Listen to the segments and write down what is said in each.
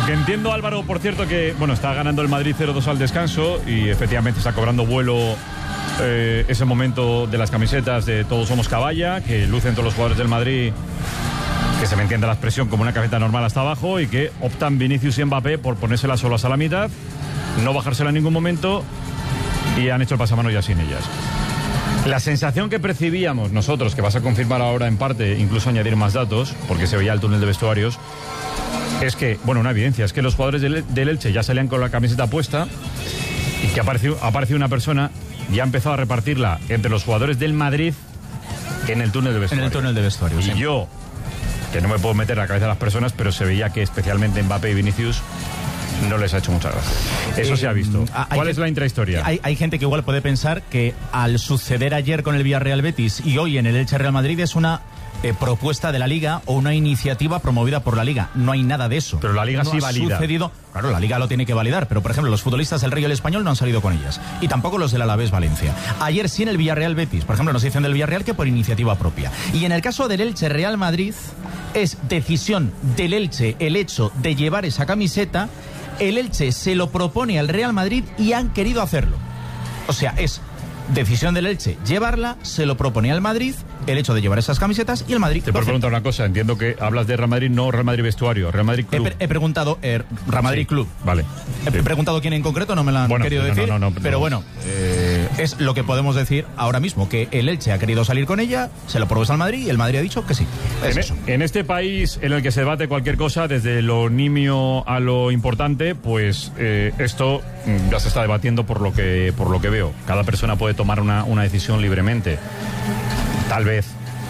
Que entiendo, Álvaro, por cierto, que bueno, está ganando el Madrid 0-2 al descanso y efectivamente está cobrando vuelo ese momento de las camisetas de Todos Somos Caballa, que lucen todos los jugadores del Madrid, que se me entienda la expresión, como una camiseta normal hasta abajo, y que optan Vinicius y Mbappé por ponérselas solas a la mitad, no bajársela en ningún momento, y han hecho el pasamano ya sin ellas. La sensación que percibíamos nosotros, que vas a confirmar ahora en parte, incluso añadir más datos, porque se veía el túnel de vestuarios, es que, bueno, una evidencia, es que los jugadores del Elche ya salían con la camiseta puesta y que ha aparecido una persona y ha empezado a repartirla entre los jugadores del Madrid en el túnel de vestuarios. En el túnel de vestuarios, y sí. Yo, que no me puedo meter en la cabeza de las personas, pero se veía que especialmente Mbappé y Vinicius no les ha hecho mucha gracia. Eso se ha visto. ¿Cuál es la intrahistoria? Hay gente que igual puede pensar que al suceder ayer con el Villarreal Betis y hoy en el Elche Real Madrid es una propuesta de la Liga o una iniciativa promovida por la Liga. No hay nada de eso. Pero la Liga sí valida. Claro, la Liga lo tiene que validar, pero por ejemplo los futbolistas del Rayo y el Español no han salido con ellas. Y tampoco los del Alavés Valencia. Ayer sí en el Villarreal Betis, por ejemplo, nos dicen del Villarreal que por iniciativa propia. Y en el caso del Elche Real Madrid es decisión del Elche el hecho de llevar esa camiseta. El Elche se lo propone al Real Madrid y han querido hacerlo. O sea, es decisión del Elche llevarla, se lo propone al Madrid, el hecho de llevar esas camisetas, y el Madrid... Te puedo preguntar una cosa, entiendo que hablas de Real Madrid, no Real Madrid vestuario, Real Madrid Club. He preguntado Real Madrid sí, Club. Vale. He preguntado quién en concreto, no me lo han querido decir, pero bueno, es lo que podemos decir ahora mismo, que el Elche ha querido salir con ella, se lo propone al Madrid y el Madrid ha dicho que sí. En este país en el que se debate cualquier cosa, desde lo nimio a lo importante, pues esto ya se está debatiendo por lo que veo. Cada persona puede tomar una decisión libremente. Tal vez,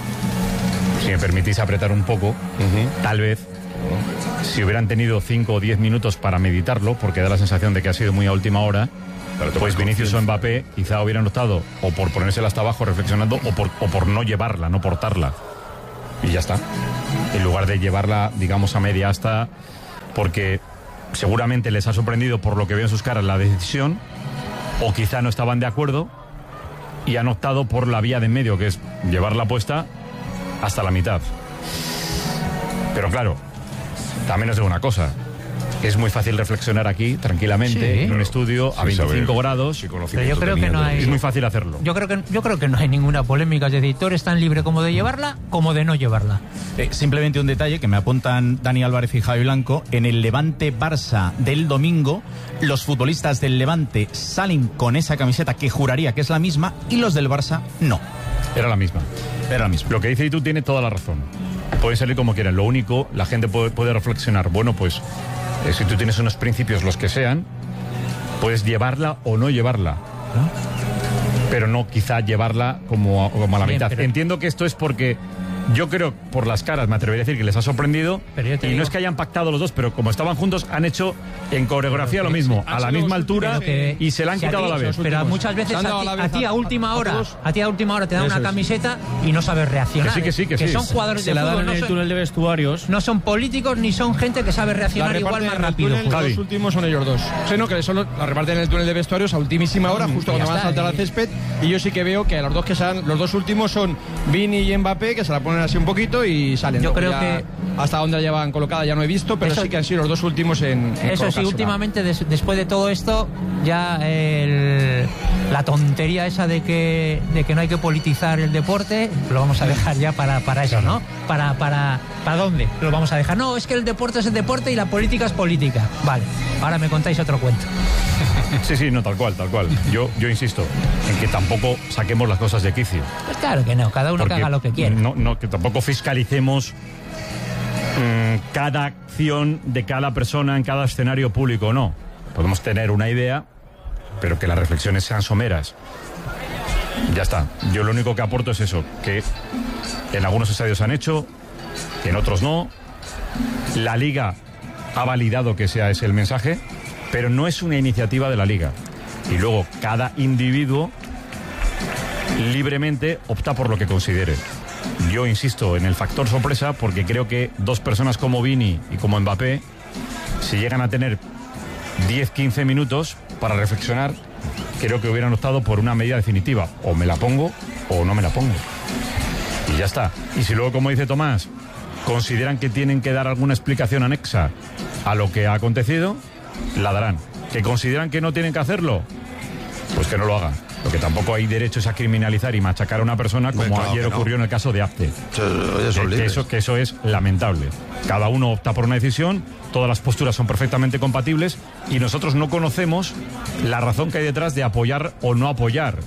si me permitís apretar un poco, tal vez, si hubieran tenido 5 o 10 minutos para meditarlo, porque da la sensación de que ha sido muy a última hora, pues Vinicius o Mbappé quizá hubieran optado o por ponérsela hasta abajo reflexionando o por no llevarla, no portarla. Y ya está. En lugar de llevarla, digamos, a media asta, porque seguramente les ha sorprendido por lo que veo en sus caras la decisión, o quizá no estaban de acuerdo y han optado por la vía de en medio, que es llevarla puesta hasta la mitad. Pero claro, también os digo una cosa. Es muy fácil reflexionar aquí, tranquilamente, en un estudio a 25 grados. Pero yo creo que no hay... Es muy fácil hacerlo. Yo creo que no hay ninguna polémica. Es decir, tú eres tan libre como de llevarla, como de no llevarla. Simplemente un detalle que me apuntan Dani Álvarez y Javi Blanco. En el Levante-Barça del domingo, los futbolistas del Levante salen con esa camiseta que juraría que es la misma, y los del Barça no. Era la misma. Lo que dice y tú tiene toda la razón. Pueden salir como quieran. Lo único, la gente puede reflexionar. Bueno, pues... si tú tienes unos principios, los que sean, puedes llevarla o no llevarla, pero no quizá llevarla como a la mitad. Entiendo que esto es porque yo creo, por las caras, me atrevería a decir que les ha sorprendido, y no es que hayan pactado los dos, pero como estaban juntos, han hecho en coreografía lo mismo, a la misma altura, y se la han quitado a la vez. Pero muchas veces a ti a última hora te dan una camiseta y no sabes reaccionar. Que sí. Son jugadores de fútbol, en el túnel de vestuarios. No son políticos ni son gente que sabe reaccionar igual más rápido. Los últimos son ellos dos. Que solo la reparten en el túnel de vestuarios a ultimísima hora, justo cuando van a saltar al césped. Y yo sí que veo que los dos últimos son Vini y Mbappé, que se la ponen así un poquito y salen. Yo creo que hasta donde la llevan colocada ya no he visto, pero sí que han sido los dos últimos en eso sí, últimamente después de todo esto ya la tontería esa de que no hay que politizar el deporte lo vamos a dejar ya para eso, ¿no? ¿Para dónde lo vamos a dejar? No, es que el deporte es el deporte y la política es política. Vale, ahora me contáis otro cuento. Sí, no, tal cual. Yo insisto en que tampoco saquemos las cosas de quicio. Pues claro que no, cada uno que haga lo que quiera. No, que tampoco fiscalicemos cada acción de cada persona en cada escenario público, no. Podemos tener una idea, pero que las reflexiones sean someras. Ya está. Yo lo único que aporto es eso, que en algunos estadios han hecho, que en otros no. La Liga ha validado que sea ese el mensaje, pero no es una iniciativa de la Liga. Y luego cada individuo libremente opta por lo que considere. Yo insisto en el factor sorpresa porque creo que dos personas como Vini y como Mbappé, si llegan a tener 10-15 minutos para reflexionar, creo que hubieran optado por una medida definitiva. O me la pongo o no me la pongo. Y ya está. Y si luego, como dice Tomás, consideran que tienen que dar alguna explicación anexa a lo que ha acontecido, la darán. ¿Que consideran que no tienen que hacerlo? Pues que no lo hagan. Lo que tampoco hay derecho es a criminalizar y machacar a una persona, como claro ayer ocurrió en el caso de Apte. Que eso es lamentable. Cada uno opta por una decisión, todas las posturas son perfectamente compatibles y nosotros no conocemos la razón que hay detrás de apoyar o no apoyar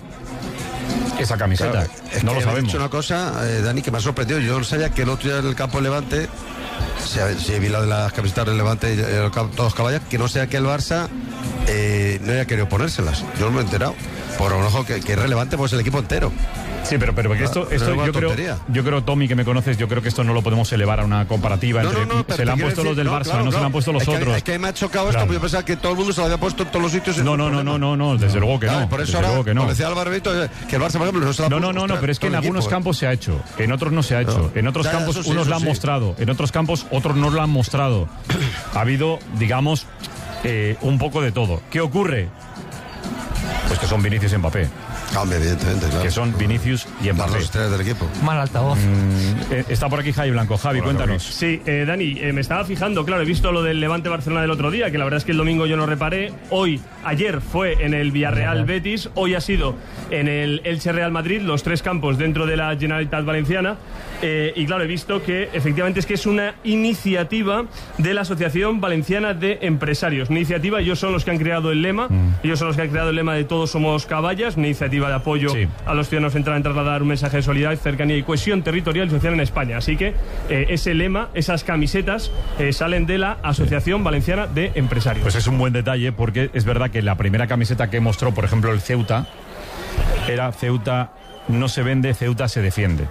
esa camiseta. Claro, no lo sabemos. He dicho una cosa, Dani, que me ha sorprendido. Yo no sabía que el otro día en el campo de Levante, si vi la de las camisetas del Levante, todos caballos, que no sea que el Barça no haya querido ponérselas. Yo no me he enterado. Por lo mejor que es relevante, pues el equipo entero. Sí, pero que esto yo creo, Tommy, que me conoces, yo creo que esto no lo podemos elevar a una comparativa entre se le han puesto los del Barça, no se le han puesto los otros. Es que me ha chocado esto, porque yo pensaba que todo el mundo se lo había puesto en todos los sitios. No, desde luego que no. Por eso ahora, como decía Álvaro Benito, que el Barça, por ejemplo, no se la ha puesto. No, pero es que en algunos campos se ha hecho, en otros no se ha hecho. En otros campos unos lo han mostrado, en otros campos otros no lo han mostrado. Ha habido, digamos, un poco de todo. ¿Qué ocurre? Pues que son Vinicius y Mbappé. Evidentemente, claro. Que son Vinicius y Mbappé. Los tres del equipo. Mal altavoz. Está por aquí Javi Blanco. Javi, cuéntanos. Sí, Dani, me estaba fijando, claro, he visto lo del Levante Barcelona del otro día, que la verdad es que el domingo yo no reparé. Ayer fue en el Villarreal Betis, hoy ha sido en el Elche Real Madrid, los tres campos dentro de la Generalitat Valenciana. Y claro, he visto que efectivamente es que es una iniciativa de la Asociación Valenciana de Empresarios. Una iniciativa, ellos son los que han creado el lema, ellos son los que han creado el lema de Todos somos caballas, una iniciativa de apoyo a los ciudadanos en trasladar un mensaje de solidaridad, cercanía y cohesión territorial y social en España. Así que ese lema, esas camisetas salen de la Asociación Valenciana de Empresarios. Pues es un buen detalle, porque es verdad que la primera camiseta que mostró, por ejemplo, el Ceuta, era Ceuta no se vende, Ceuta se defiende.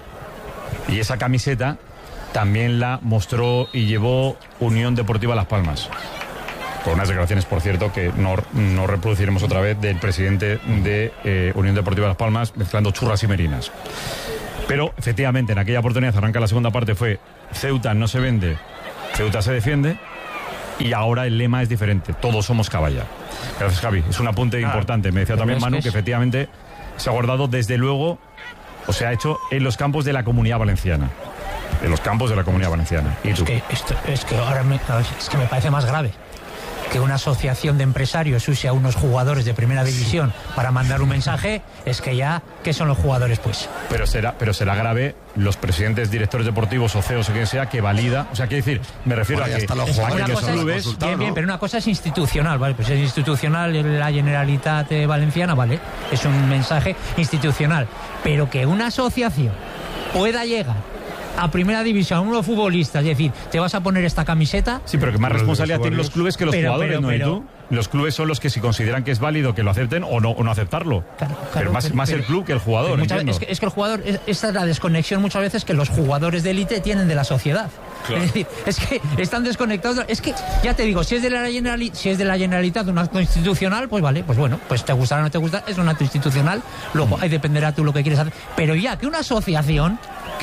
Y esa camiseta también la mostró y llevó Unión Deportiva Las Palmas. Con unas declaraciones, por cierto, que no reproduciremos otra vez, del presidente de Unión Deportiva Las Palmas, mezclando churras y merinas. Pero, efectivamente, en aquella oportunidad, arranca la segunda parte, fue Ceuta no se vende, Ceuta se defiende, y ahora el lema es diferente, todos somos caballa. Gracias, Javi, es un apunte importante. Me decía también Manu que efectivamente se ha guardado, desde luego, o se ha hecho en los campos de la Comunidad Valenciana. En los campos de la Comunidad Valenciana. ¿Y tú? Es que ahora me parece más grave que una asociación de empresarios use a unos jugadores de primera división para mandar un mensaje. Es que ya, ¿qué son los jugadores, pues? Pero será grave los presidentes, directores deportivos o CEOs o quien sea que valida. O sea, quiero decir, me refiero a que los clubes. Bien, pero una cosa es institucional, ¿vale? Pues es institucional la Generalitat Valenciana, ¿vale? Es un mensaje institucional. Pero que una asociación pueda llegar a primera división, unos futbolistas, es decir, te vas a poner esta camiseta. Sí, pero que más responsabilidad tienen los clubes que los jugadores, ¿no? ¿Y tú? Los clubes son los que, si consideran que es válido, que lo acepten o no aceptarlo. Pero más el club que el jugador. Es que el jugador, esta es la desconexión muchas veces que los jugadores de élite tienen de la sociedad. Claro. Es decir, es que están desconectados. Es que, ya te digo, si es de la Generalitat, un acto institucional, pues vale, pues bueno, pues te gustará o no te gusta, es un acto institucional, luego ahí dependerá tú lo que quieres hacer. Pero ya que una asociación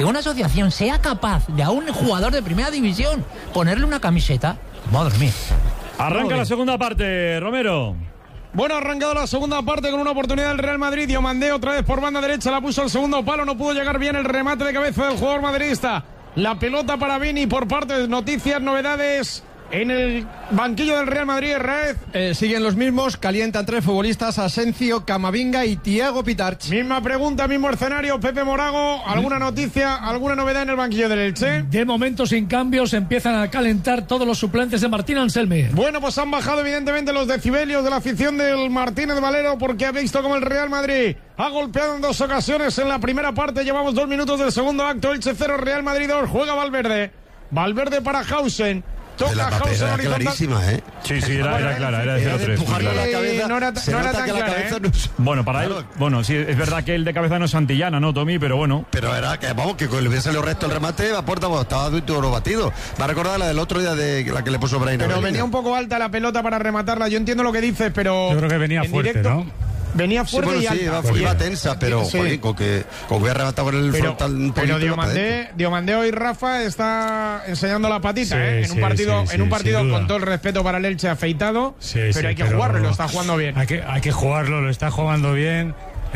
sea capaz de a un jugador de primera división ponerle una camiseta, madre mía. Arranca la segunda parte, Romero. Bueno, ha arrancado la segunda parte con una oportunidad del Real Madrid. Diomandé otra vez por banda derecha, la puso al segundo palo, no pudo llegar bien el remate de cabeza del jugador madridista. La pelota para Vini por parte de Noticias, novedades en el banquillo del Real Madrid. Raez. Siguen los mismos, calientan tres futbolistas: Asencio, Camavinga y Thiago Pitarch. Misma pregunta, mismo escenario. Pepe Morago, ¿alguna noticia, alguna novedad en el banquillo del Elche? De momento sin cambios, empiezan a calentar todos los suplentes de Martín Anselmi. Bueno, pues han bajado evidentemente los decibelios de la afición del Martínez Valero, porque ha visto como el Real Madrid ha golpeado en dos ocasiones en la primera parte. Llevamos 2 minutos del segundo acto. Elche 0, Real Madrid 2. Juega Valverde para Hausen. Toca Hausen horizontal. Clarísima, ¿eh? Sí, era clara, era de 0-3. No era tan clara, ¿eh? Bueno, para él, sí, es verdad que el de cabeza no es Santillana, ¿no, Tommy? Pero bueno. Pero era que, vamos, que le hubiese salido recto el remate a puerta, estaba duro batido. Me ha recordado la del otro día de la que le puso Brain. Pero venía un poco alta la pelota para rematarla. Yo entiendo lo que dices, pero yo creo que venía fuerte, directo, ¿no? Venía fuerte y alta. Iba tensa, pero joder, con que hubiera rematado con el frontal un poquito. Pero Diomandé hoy, Rafa, está enseñando la patita, en un partido con todo el respeto para el Elche, afeitado, pero hay que jugarlo, lo está jugando bien. Hay que jugarlo, lo está jugando bien.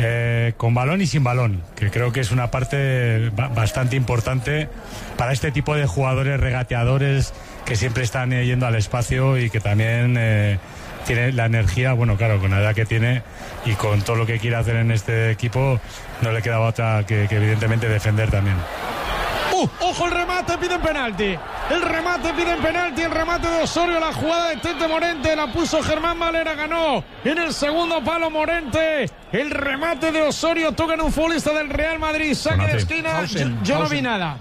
con balón y sin balón, que creo que es una parte bastante importante para este tipo de jugadores regateadores que siempre están yendo al espacio y que también tiene la energía, bueno, claro, con la edad que tiene y con todo lo que quiere hacer en este equipo, no le quedaba otra que evidentemente defender también. Ojo, el remate, piden penalti. El remate de Osorio, la jugada de Tete Morente, la puso Germán Valera, ganó en el segundo palo Morente. El remate de Osorio, toca en un futbolista del Real Madrid, saque de esquina. Yo no vi nada.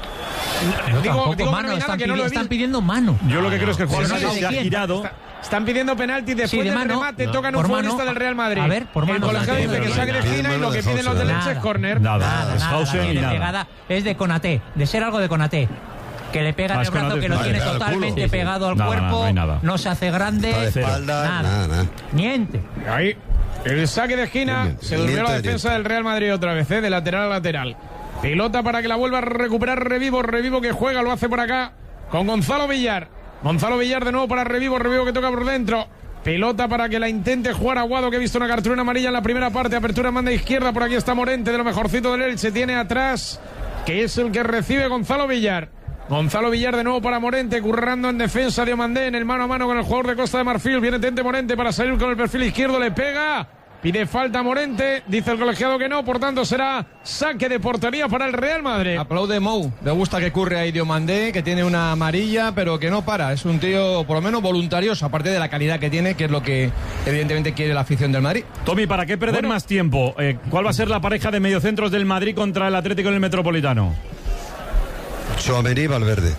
Digo mano, están pidiendo mano. Yo lo que creo es que el jugador se ha girado. Están pidiendo penalti después del remate, tocan un futbolista del Real Madrid. A ver, por mano. El colegiado dice que saque de esquina y lo que piden los del Elche es córner. Nada, es Hausen y nada. Pegada es de Konaté, de ser algo de Konaté. Que le pega en el brazo, que lo tiene totalmente pegado al cuerpo, no se hace grande, nada. Niente. Ahí, el saque de esquina, se durmió la defensa del Real Madrid otra vez, de lateral a lateral. Pelota para que la vuelva a recuperar Revivo que juega, lo hace por acá con Gonzalo Villar. Gonzalo Villar de nuevo para Revivo que toca por dentro. Pelota para que la intente jugar Aguado, que ha visto una cartulina amarilla en la primera parte. Apertura en banda izquierda, por aquí está Morente, de lo mejorcito del Elche. Tiene atrás, que es el que recibe Gonzalo Villar. Gonzalo Villar de nuevo para Morente, currando en defensa de Omandé, en el mano a mano con el jugador de Costa de Marfil. Viene Tente Morente para salir con el perfil izquierdo, le pega. Pide falta Morente, dice el colegiado que no, por tanto será saque de portería para el Real Madrid. Aplaude Mou, le gusta que curre ahí Diomandé, que tiene una amarilla, pero que no para. Es un tío, por lo menos, voluntarioso, aparte de la calidad que tiene, que es lo que evidentemente quiere la afición del Madrid. Tommy, ¿para qué perder más tiempo? ¿Cuál va a ser la pareja de mediocentros del Madrid contra el Atlético en el Metropolitano? Tchouaméni, Valverde.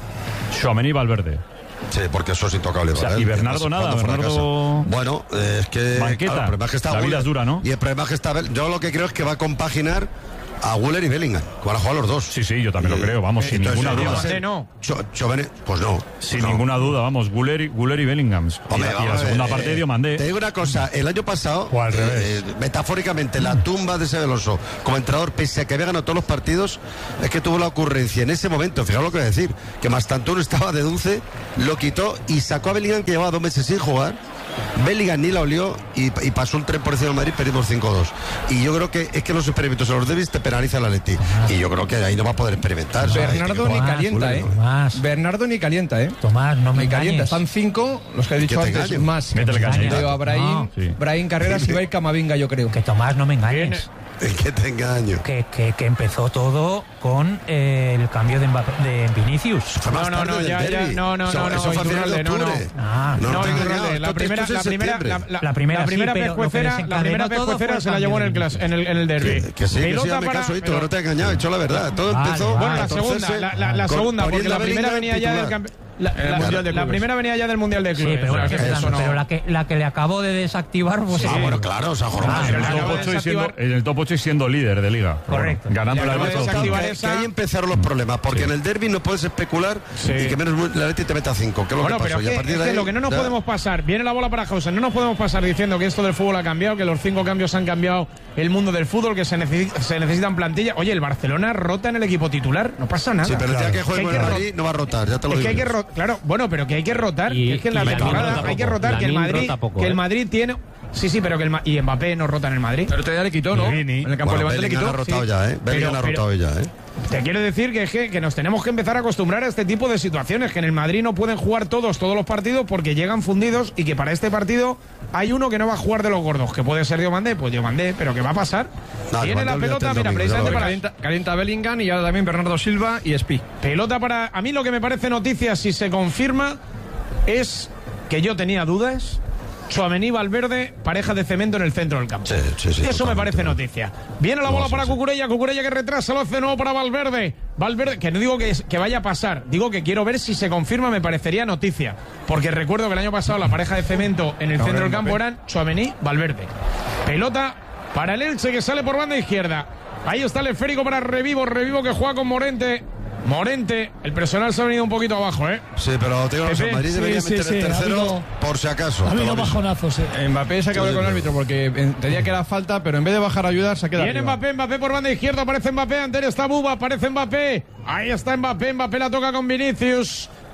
Sí, porque eso es intocable. O sea, y Bernardo nada, Bernardo... Bueno, es que... Banqueta, el problema es que está la vida es dura, ¿no? Y el problema es que está... Yo lo que creo es que va a compaginar a Güler y Bellingham, que van a jugar los dos. Sí, yo también lo creo, vamos, sin ninguna duda. Pues no. Sin ninguna duda, vamos, Güler y Bellingham. Hombre, y la segunda parte Diomandé. Te digo una cosa, el año pasado, o al revés, metafóricamente, la tumba de Xabi Alonso como entrenador, pese a que había ganado todos los partidos, es que tuvo la ocurrencia en ese momento, fijaos lo que voy a decir, que Mastantuono estaba de dulce, lo quitó y sacó a Bellingham, que llevaba 2 meses sin jugar. Bellingham ni la olió y pasó un tren por encima del Madrid, perdimos 5-2. Y yo creo que es que los experimentos en los derbis te penalizan la Atleti. Y yo creo que ahí no va a poder experimentar. Bernardo ni calienta, Bernardo ni calienta, Tomás, no me calienta. Están 5, los que he dicho antes, más. Métele caña. A Brahim Carreras y va a ir Camavinga, yo creo. Que Tomás, no me engañes. El que te engaño. Que empezó todo con el cambio de Vinicius. No, eso fue a final de octubre. La primera pescuecera se la llevó en el derbi. Que sí, me caso, pero no te he engañado, he hecho la verdad. Todo empezó... Bueno, la segunda, porque la primera venía ya del campeonato. La primera venía ya del Mundial de Clubes. Sí, pero la que le acabó de desactivar... Pues bueno, claro, se ha jornado. En el top 8 y siendo líder de liga. Correcto. Ganando la que ahí empezaron los problemas, porque en el derbi no puedes especular y que menos la Leti te meta 5. ¿Qué es lo que pasó? Lo que no nos podemos pasar, viene la bola para Hausen, no nos podemos pasar diciendo que esto del fútbol ha cambiado, que los 5 cambios han cambiado el mundo del fútbol, que se necesitan plantillas. Oye, el Barcelona rota en el equipo titular, no pasa nada. Sí, pero ya que juegue con el Madrid no va a rotar, ya te lo digo. Claro, bueno, pero que hay que rotar, que es que en la temporada hay que rotar, que el Madrid tiene... Sí, pero que y Mbappé no rota en el Madrid. Pero te ya le quitó, ¿no? En el campo de Levante le quitó. Ha rotado ya, Bellingham ha rotado ya, Te quiero decir que nos tenemos que empezar a acostumbrar a este tipo de situaciones, que en el Madrid no pueden jugar todos los partidos porque llegan fundidos y que para este partido hay uno que no va a jugar de los gordos, que puede ser Diomandé, pero ¿qué va a pasar? Tiene la pelota, mira, precisamente para... Calienta Bellingham y ahora también Bernardo Silva y Espi. Pelota para... A mí lo que me parece noticia, si se confirma, es que yo tenía dudas... Tchouaméni, Valverde, pareja de cemento en el centro del campo. Sí, eso me parece noticia. Viene la bola para Cucurella que retrasa, lo hace de nuevo para Valverde, que no digo que vaya a pasar, digo que quiero ver si se confirma, me parecería noticia, porque recuerdo que el año pasado la pareja de cemento en el centro del campo eran Tchouaméni, Valverde. Pelota para el Elche, que sale por banda izquierda. Ahí está el esférico para Revivo que juega con Morente, el personal se ha venido un poquito abajo, Sí, pero te digo, Madrid debería meter el tercero por si acaso. Ha habido bajonazos, Mbappé se acabó con el árbitro porque entendía que era falta, pero en vez de bajar a ayudar se queda. Viene Mbappé por banda izquierda, aparece Mbappé, Ander está Buba, aparece Mbappé. Ahí está Mbappé la toca con Vinicius.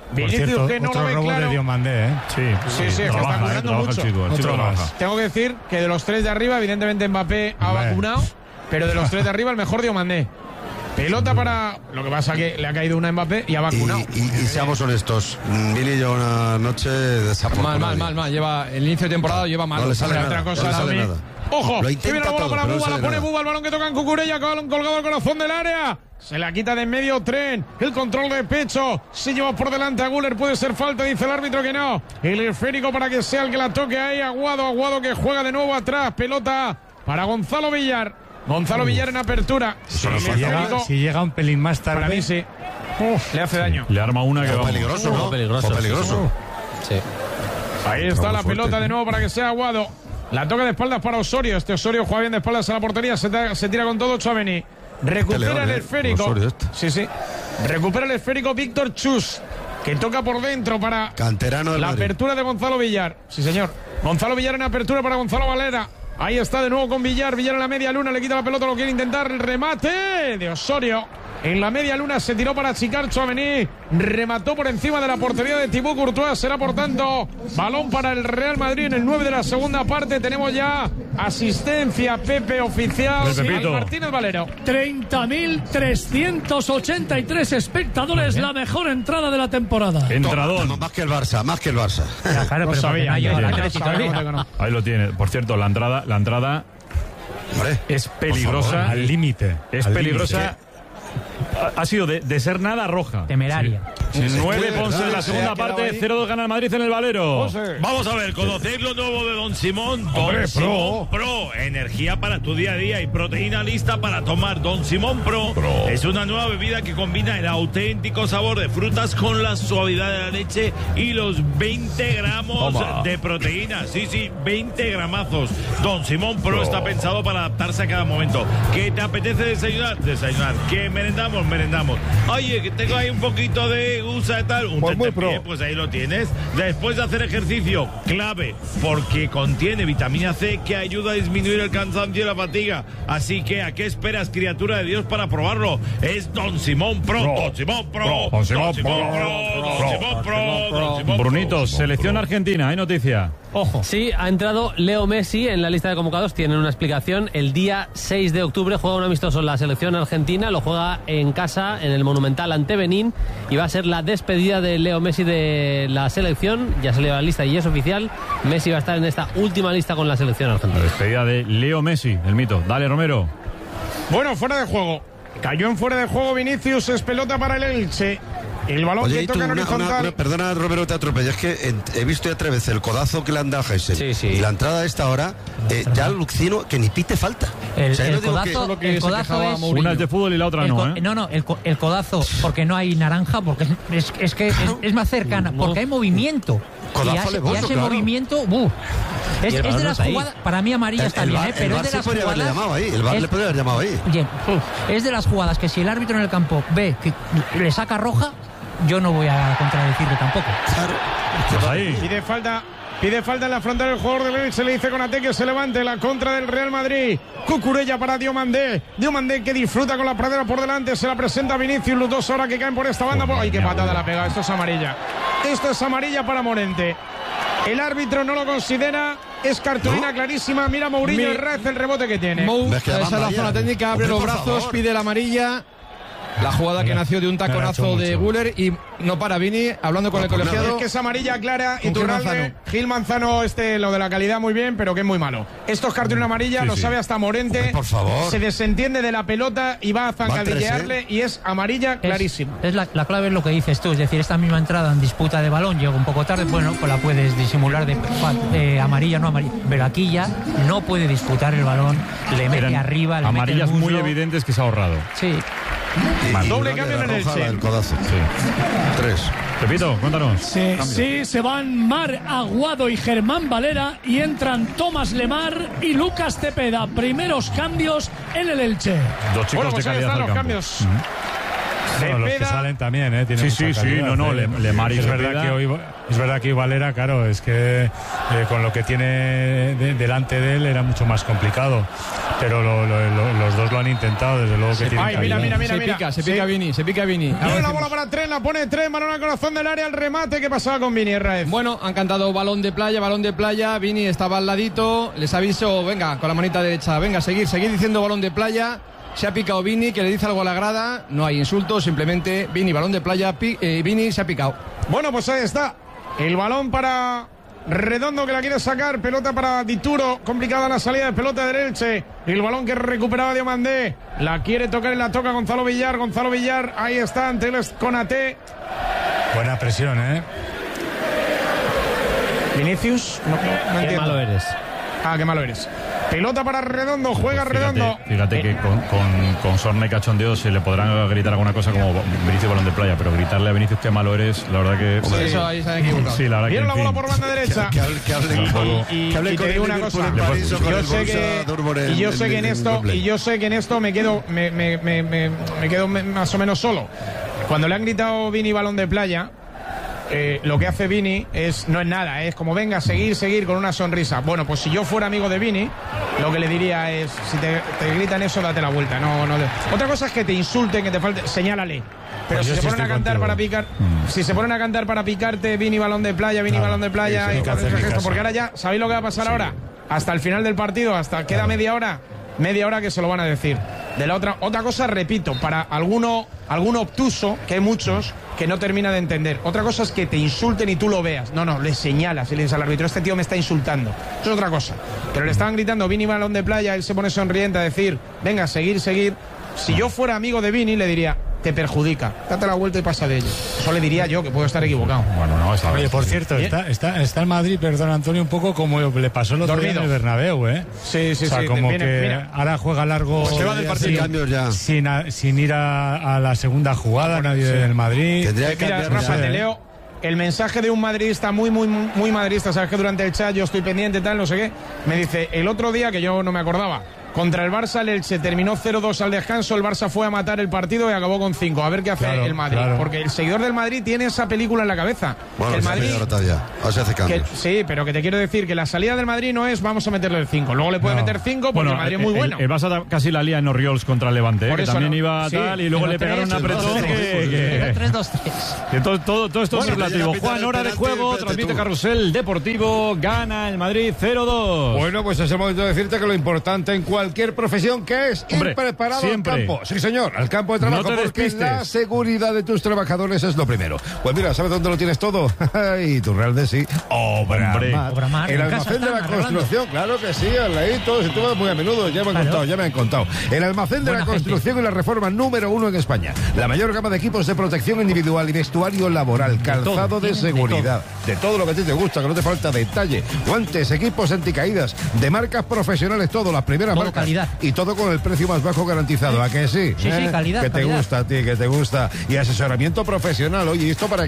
Vinicius, que no otro lo ve robo claro. de Diomandé, ¿eh? Sí, es que está currando trabaja mucho. el chico trabaja. Tengo que decir que de los tres de arriba, evidentemente Mbappé ha vacunado, pero de los tres de arriba el mejor Diomandé. Pelota para... Lo que pasa que le ha caído una a Mbappé y ha vacunado. Y seamos honestos, Vini lleva una noche desafortunada. Mal. Lleva el inicio de temporada lleva mal. No le sale Otra nada, cosa no le sale también. nada. Ojo, Lo que intenta viene la bola todo, para pero no Buba, la sale pone nada. Buba, el balón que toca en Cucurella, balón colgado al corazón del área. Se la quita de en medio Tren, el control de pecho, se lleva por delante a Guller, puede ser falta, dice el árbitro que no. El esférico para que sea el que la toque ahí, Aguado que juega de nuevo atrás, pelota para Gonzalo Villar. Gonzalo Villar en apertura. Si llega un pelín más tarde. Para mí sí. Le hace daño. Le arma una que va Peligroso, ¿no? Peligroso. Peligroso. Sí. Ahí está la fuerte. pelota de nuevo para que sea Aguado. La toca de espaldas para Osorio. Este Osorio juega bien de espaldas a la portería. Se tira con todo Tchouaméni. Recupera León, el esférico. Osorio este. Sí. Recupera el esférico Víctor Chus, que toca por dentro para Canterano del la Madrid. apertura de Gonzalo Villar. Sí, señor. Gonzalo Villar en apertura para Gonzalo Valera. Ahí está de nuevo con Villar. Villar en la media luna. Le quita la pelota. Lo quiere intentar. El remate de Osorio. En la media luna se tiró para achicar Tchouaméni. Remató por encima de la portería de Thibaut Courtois. Será por tanto balón para el Real Madrid en el 9 de la segunda parte. Tenemos ya asistencia Pepe oficial. Pepito. Martínez Valero. 30.383 espectadores, la mejor entrada de la temporada. Entradón. Más que el Barça. Claro, No pero sabía. porque no hay el Ya, Atlético sabía, todavía. que no. Ahí lo tiene. Por cierto, la entrada Hombre, es peligrosa. Al límite. Es al peligrosa. Ha sido de ser nada roja. Temeraria. 9 Ponce en la Se segunda ha quedado parte, ahí. 0-2 gana el Madrid en el Valero. Vamos a ver, conocéis lo nuevo de Don Simón. Hombre, Don Simón Pro. Energía para tu día a día y proteína lista para tomar. Don Simón Pro es una nueva bebida que combina el auténtico sabor de frutas con la suavidad de la leche y los 20 gramos Toma. de proteína. Sí, 20 gramazos. Don Simón Pro está pensado para adaptarse a cada momento. ¿Qué te apetece desayunar? Desayunar. ¿Qué merendamos? Merendamos. Oye, que tengo ahí un poquito de gusa y tal. Un tentempié, pues ahí lo tienes. Después de hacer ejercicio, clave, porque contiene vitamina C que ayuda a disminuir el cansancio y la fatiga. Así que, ¿a qué esperas, criatura de Dios, para probarlo? Es Don Simón Pro. Don Simón Pro. Don Simón Pro. Don Simón Pro. Don Simón Pro. Brunito, selección argentina, hay noticia. Ojo. Sí, ha entrado Leo Messi en la lista de convocados. Tienen una explicación. El día 6 de octubre juega un amistoso en la selección argentina. Lo juega en casa, en el Monumental ante Benín. Y va a ser la despedida de Leo Messi de la selección. Ya salió la lista y es oficial. Messi va a estar en esta última lista con la selección La argentina. despedida de Leo Messi, el mito. Dale, Romero. Bueno, fuera de juego. Cayó en fuera de juego Vinicius, es pelota para el Elche. El balón Oye, que y tú, toca en horizontal. perdona, Romero, te atropello. Es que he visto ya 3 veces el codazo que le han dado a Heisen. Sí. Y la entrada a esta hora, ya Lucino, que ni pite falta. El, O sea, yo el digo que- codazo, lo que el se codazo quejaba es... Mourinho. Una es de fútbol y la otra no, ¿eh? No, el codazo, porque no hay naranja, porque es que es más cercana, porque hay movimiento. Codazo Y ese alevoso, claro. movimiento, es Y el de balón las está ahí. jugadas, para mí amarilla está bien, el pero VAR es de se las podría haberle jugadas... llamado ahí. El VAR le podría haber llamado ahí. Bien, es de las jugadas que si el árbitro en el campo ve que le saca roja, yo no voy a contradecirle tampoco. Pues ahí. Pide falta en la frontal el jugador del Elche, le dice Konaté que se levante la contra del Real Madrid. Cucurella para Diomandé. Diomandé que disfruta con la pradera por delante, se la presenta Vinicius, los dos ahora que caen por esta banda. ¡Ay, qué patada la pega! Esto es amarilla. Esto es amarilla para Morente. El árbitro no lo considera, es cartulina clarísima. Mira Mourinho, el rebote que tiene. Ves que Esa es la amarilla. zona técnica, abre Hombre, los por brazos, favor. pide la amarilla. La jugada que nació de un taconazo hecho de mucho. Guller y no para Vini, hablando con el colegiado. Es que es amarilla clara y Con Gil Iturralde, Manzano. Gil Manzano, lo de la calidad muy bien, pero que es muy malo. Esto es cartulina amarilla, Sí, lo sí. sabe hasta Morente. Hombre, por favor. Se desentiende de la pelota y va a zancadillearle Va 3, y es amarilla clarísima. Es la clave es lo que dices tú, es decir, esta misma entrada en disputa de balón llega un poco tarde, bueno, pues la puedes disimular de amarilla, no amarilla, pero aquí ya no puede disputar el balón, le mete Eran arriba, le mete amarillas el muy muslo. evidentes que se ha ahorrado. Sí, Y Doble una cambio de la en el roja, Elche. la del codazo. 3. Pepito, cuéntanos. Sí, se van Mar Aguado y Germán Valera y entran Tomás Lemar y Lucas Cepeda. Primeros cambios en el Elche. Dos chicos Bueno, pues de ahí calidad están al los campo. cambios. Bueno, los que salen también, tienen Sí, mucha sí, calidad, no, Lemar y es verdad que hoy Valera, claro, es que con lo que tiene delante de él era mucho más complicado, pero los dos lo han intentado, desde luego que tienen calidad. Se pica Vini. Ahora la bola para Tren, la pone Tren, balón al corazón del área, el remate. ¿Qué pasaba con Vini, Raez? Bueno, han cantado balón de playa. Vini estaba al ladito, les aviso, venga, con la manita derecha, venga, seguir diciendo balón de playa. Se ha picado Vini, que le dice algo a la grada. No hay insultos, simplemente Vini, balón de playa. Vini se ha picado. Bueno, pues ahí está. El balón para Redondo, que la quiere sacar. Pelota para Dituro. Complicada la salida de pelota del Elche. El balón que recuperaba Diomandé. La quiere tocar y la toca Gonzalo Villar. Ahí está ante el Konaté. Buena presión, Vinicius. No Qué entiendo. malo eres. Qué malo eres. Pelota para Redondo, juega Redondo. Fíjate que con sorna y cachondeo se le podrán gritar alguna cosa como Vinicius balón de playa, pero gritarle a Vinicius qué malo eres, la verdad que... Sí, eso ahí se han equivocado. Sí, la verdad Viene que, la bola por banda derecha. Que hable Y te digo una cosa. Yo sé que en esto me quedo más o menos solo. Cuando le han gritado Vini balón de playa, lo que hace Vini no es nada, es como venga, seguir con una sonrisa. Bueno, pues si yo fuera amigo de Vini, lo que le diría es, si te gritan eso, date la vuelta. Otra cosa es que te insulten, que te falte, señálale. Pero si se ponen a cantar para picar, si se ponen a cantar para picarte, Vini balón de playa, balón de playa, y con ese gesto, porque ahora ya, ¿sabéis lo que va a pasar ahora? Hasta el final del partido, queda media hora que se lo van a decir. De la otra cosa, repito, para alguno obtuso, que hay muchos, que no termina de entender. Otra cosa es que te insulten y tú lo veas. No, le señalas y le dices al árbitro, este tío me está insultando. Eso es otra cosa. Pero le estaban gritando Vini balón de playa, él se pone sonriente a decir, venga, seguir. Si yo fuera amigo de Vini, le diría, te perjudica, date la vuelta y pasa de ello. Eso le diría yo, que puedo estar equivocado. Bueno, no, está Oye, por cierto, está el Madrid, perdón Antonio, un poco como le pasó el otro día en el Bernabéu, Sí. O sea, como que ahora juega largo, se va del partido ya. Sin ir a la segunda jugada, nadie del Madrid. Tendría que Mira, Rafa, te leo el mensaje de un madridista muy madridista. Sabes que durante el chat yo estoy pendiente, tal, no sé qué. Me dice, el otro día, que yo no me acordaba, contra el Barça, el Elche terminó 0-2 al descanso, el Barça fue a matar el partido y acabó con 5. A ver qué hace el Madrid. Claro. Porque el seguidor del Madrid tiene esa película en la cabeza. Bueno, el Madrid, se hace cambios. Sí, pero que te quiero decir que la salida del Madrid no es vamos a meterle el 5. Luego le puede meter 5 porque el Madrid es muy bueno. El Barça casi la lía en Oriols contra el Levante, que también iba tal, y luego le pegaron un apretón. 3-2-3. Todo esto es relativo. Juan, hora de juego, transmite Carrusel Deportivo, gana el Madrid 0-2. Bueno, pues es el momento de decirte que lo importante en cualquier profesión que es ir preparado siempre al campo. Sí, señor, al campo de trabajo, porque la seguridad de tus trabajadores es lo primero. Pues mira, ¿sabes dónde lo tienes todo? Y tu Real de sí, Obramar. El almacén de la construcción, claro que sí, al ladito, si tú vas muy a menudo, ya me han contado. El almacén de la construcción y la reforma número 1 en España. La mayor gama de equipos de protección individual y vestuario laboral, calzado de seguridad, de todo lo que a ti te gusta, que no te falta detalle. Guantes, equipos anticaídas, de marcas profesionales, todo, las primeras marcas. Calidad. Y todo con el precio más bajo garantizado, ¿a que sí? Sí, calidad. Que te gusta a ti, que te gusta. Y asesoramiento profesional, oye, esto para